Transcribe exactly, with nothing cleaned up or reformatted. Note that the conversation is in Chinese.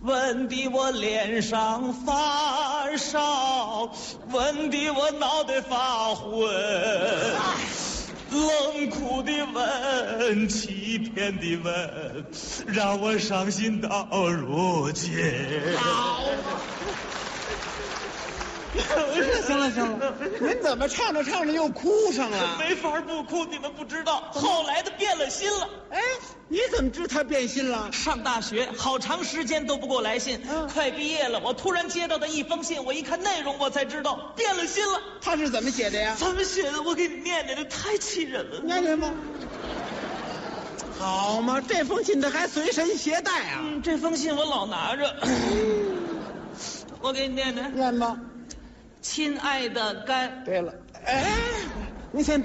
问的我脸上发烧，问的我脑袋发昏，冷酷的问，欺骗的问，让我伤心到如今。 好。行了行了，您怎么唱着唱着又哭上了？ 没法不哭，你们不知道，后来的变了心了。 哎，你怎么知他变心了？ 上大学好长时间都不给我来信， 嗯快毕业了，我突然接到的一封信，我一看内容，我才知道变了心了。 他是怎么写的呀？ 怎么写的？我给你念念，这太气人了。 念念吧。好嘛，这封信他还随身携带啊？ 嗯，这封信我老拿着。我给你念念。 念吧。 亲爱的甘。 对了，哎，您先。